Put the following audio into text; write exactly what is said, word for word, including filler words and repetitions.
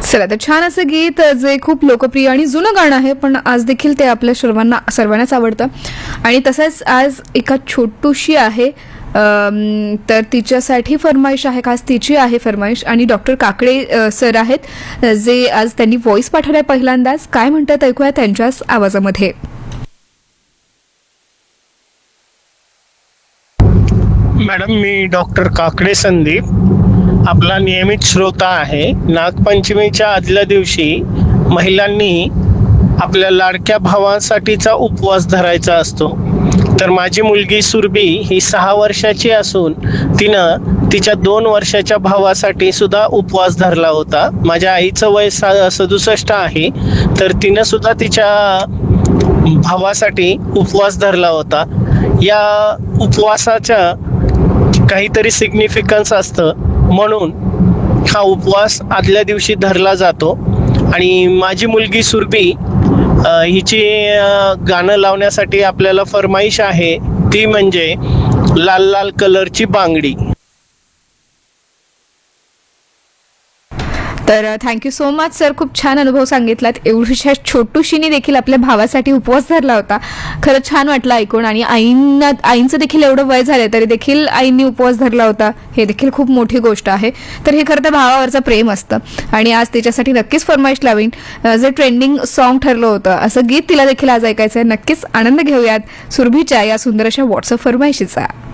चला तर छान असं गीत जे खूप लोकप्रिय आणि जुनं गाणं आहे, पण आज देखील ते आपल्या सर्वांना सर्वांनाच आवडतं. आणि तसंच आज एका छोटूशी आहे, अम, तर तिच्यासाठी फरमाईश आहे, खास तिची आहे फरमाईश. आणि डॉक्टर काकडे अ, सर आहेत, जे आज त्यांनी व्हॉइस पाठवलाय पहिल्यांदाच. काय म्हणतात ऐकूया त्यांच्याच आवाजामध्ये. मॅडम, मी डॉक्टर काकडे संदीप, आपला नियमित श्रोता आहे. नागपंचमीच्या आदल्या दिवशी महिलांनी आपल्या लाडक्या भावासाठीचा उपवास धरायचा असतो. तर माझी मुलगी सुरभी ही सहा वर्षाची असून तिनं तिच्या दोन वर्षाच्या भावासाठी सुद्धा उपवास धरला होता. माझ्या आईचं वय सा सदुसष्ट आहे, तर तिनं सुद्धा तिच्या भावासाठी उपवास धरला होता. या उपवासाच्या काहीतरी सिग्निफिकन्स असतं, म्हणून हा उपवास आदल्या दिवशी धरला जातो. आणि माझी मुलगी सुरभी हिची गाणं लावण्यासाठी आपल्याला फरमाईश आहे, ती म्हणजे लाल लाल कलरची बांगडी. तर थँक्यू सो मच सर, खूप छान अनुभव सांगितलात. एवढ्याशा छोटूशीने देखील आपल्या भावासाठी उपवास धरला होता. खरंच छान वाटलं ऐकून. आणि आईंना आईंचं देखील एवढं वय झालं तरी देखील आईंनी उपवास धरला होता, हे देखील खूप मोठी गोष्ट आहे. तर हे खरं तर भावावरचं प्रेम असतं. आणि आज तिच्यासाठी नक्कीच फरमाईश लावीन. जे ट्रेंडिंग सॉन्ग ठरलं होतं असं गीत तिला देखील आज ऐकायचं आहे. नक्कीच आनंद घेऊयात सुरभीच्या या सुंदर अशा व्हॉट्सअप फरमाईशीचा.